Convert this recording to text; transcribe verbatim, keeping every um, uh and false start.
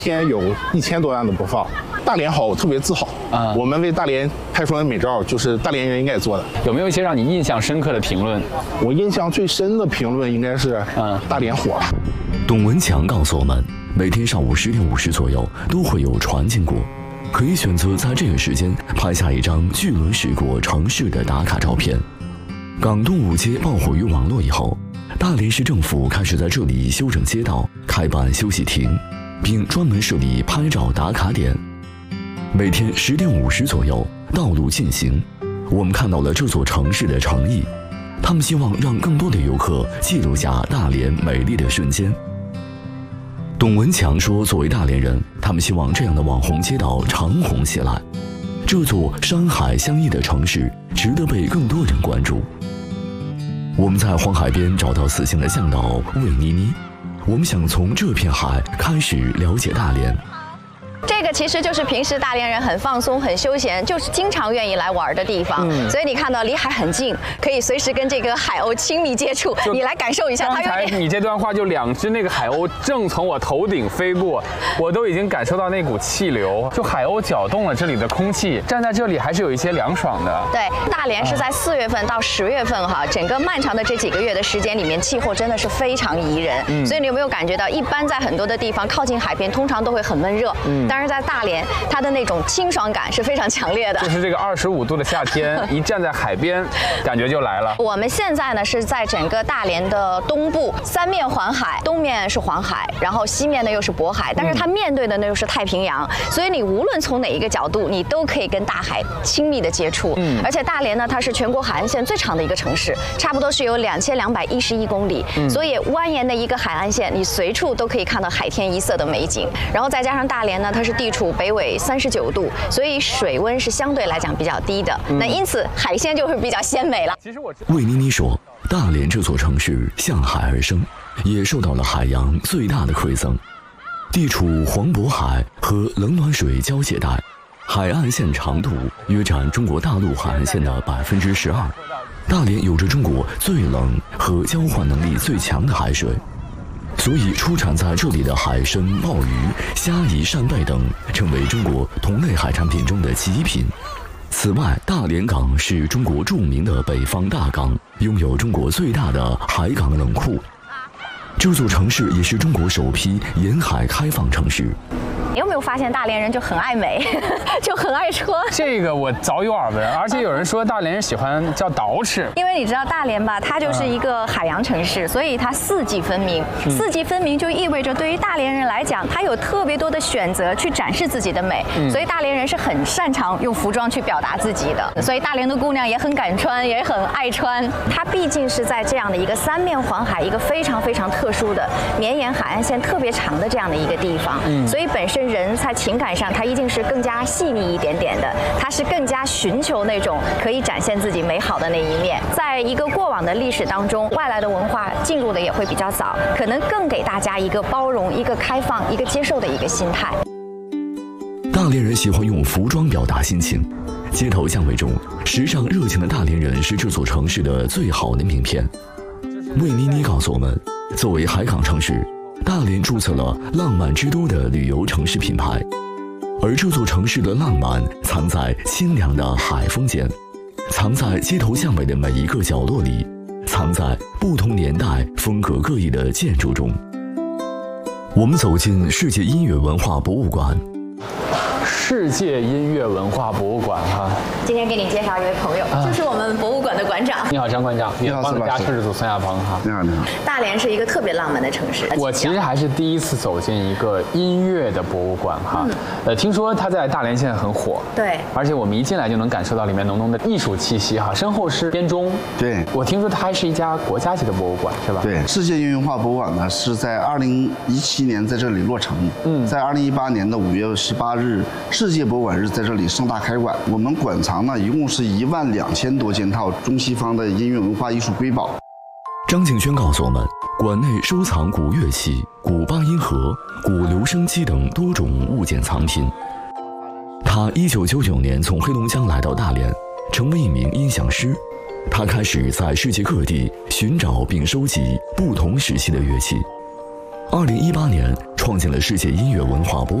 天有一千多万的播放。大连好，我特别自豪啊！我们为大连拍出来的美照，就是大连人应该做的。 有没有一些让你印象深刻的评论？ 我印象最深的评论应该是，嗯，大连火了。 董文强告诉我们，每天上午十点五十左右都会有船经过，可以选择在这个时间拍下一张巨轮驶过城市的打卡照片。港动物街爆火于网络以后，大连市政府开始在这里修整街道，开办休息亭，并专门设立拍照打卡点。每天十点五十左右，道路进行，我们看到了这座城市的诚意。他们希望让更多的游客记录下大连美丽的瞬间。董文强说，作为大连人，他们希望这样的网红街道长红起来。这座山海相依的城市值得被更多人关注。我们在黄海边找到此行的向导魏妮妮，我们想从这片海开始了解大连。 这个其实就是平时大连人很放松、很休闲，就是经常愿意来玩的地方。嗯、所以你看到离海很近，可以随时跟这个海鸥亲密接触。你来感受一下。 刚才你这段话，就两只那个海鸥正从我头顶飞过，我都已经感受到那股气流。就海鸥搅动了这里的空气，站在这里还是有一些凉爽的。 对，大连是在四月份到十月份哈，整个漫长的这几个月的时间里面，气候真的是非常宜人。嗯、所以你有没有感觉到，一般在很多的地方靠近海边，通常都会很闷热。嗯。但是在大连，它的那种清爽感是非常强烈的。 就是这个二十五度的夏天，一站在海边，感觉就来了。 我们现在呢是在整个大连的东部，三面环海，东面是黄海，然后西面呢又是渤海，但是它面对的呢又是太平洋，所以你无论从哪一个角度，你都可以跟大海亲密的接触。嗯，而且大连呢，它是全国海岸线最长的一个城市，差不多是有两千两百一十一公里，嗯、所以蜿蜒的一个海岸线，你随处都可以看到海天一色的美景。然后再加上大连呢，它是地处北纬三十九度，所以水温是相对来讲比较低的，嗯、那因此海鲜就会比较鲜美了。 其实我魏妮妮说，大连这座城市向海而生，也受到了海洋最大的馈赠。地处黄渤海和冷暖水交界带，海岸线长度约占中国大陆海岸线的百分之十二。大连有着中国最冷和交换能力最强的海水。所以出产在这里的海参、鲍鱼、虾夷、扇贝等成为中国同类海产品中的极品。此外，大连港是中国著名的北方大港，拥有中国最大的海港冷库。这座城市也是中国首批沿海开放城市。 你有没有发现大连人就很爱美，就很爱穿？ 这个我早有耳闻，而且有人说大连人喜欢叫捯饬， 因为你知道大连吧，它就是一个海洋城市，所以它四季分明。嗯、四季分明就意味着对于大连人来讲，它有特别多的选择去展示自己的美，嗯、所以大连人是很擅长用服装去表达自己的。所以大连的姑娘也很敢穿，也很爱穿。它毕竟是在这样的一个三面环海，一个非常非常特殊的绵延海岸线特别长的这样的一个地方，嗯、所以本身人在情感上，他一定是更加细腻一点点的，他是更加寻求那种可以展现自己美好的那一面。在一个过往的历史当中，外来的文化进入的也会比较早，可能更给大家一个包容、一个开放、一个接受的一个心态。 大连人喜欢用服装表达心情，街头巷尾中，时尚热情的大连人是这座城市的最好的名片。魏妮妮告诉我们，作为海港城市，大连注册了浪漫之都的旅游城市品牌，而这座城市的浪漫藏在清凉的海风间，藏在街头巷尾的每一个角落里，藏在不同年代风格各异的建筑中。我们走进世界音乐文化博物馆。 世界音乐文化博物馆哈， 今天给你介绍一位朋友，啊、就是我们博物馆的馆长。 你好，张馆长。 你好， 帮家摄组孙亚鹏哈。 你好，你好。 大连是一个特别浪漫的城市。 我其实还是第一次走进一个音乐的博物馆哈。嗯、呃，听说它在大连现在很火。 对。 而且我们一进来就能感受到里面浓浓的艺术气息哈。身后是编钟。 对。 我听说它还是一家国家级的博物馆，是吧？ 对。世界音乐文化博物馆呢是在二零一七年在这里落成。嗯。在二零一八年的五月十八日，世界博物馆日在这里盛大开馆。我们馆藏呢一共是一万两千多件套中西方的音乐文化艺术瑰宝。 张敬轩告诉我们，馆内收藏古乐器、古八音盒、古留声机等多种物件藏品。他一九九九年从黑龙江来到大连，成为一名音响师。他开始在世界各地寻找并收集不同时期的乐器。 二零一八年创建了世界音乐文化博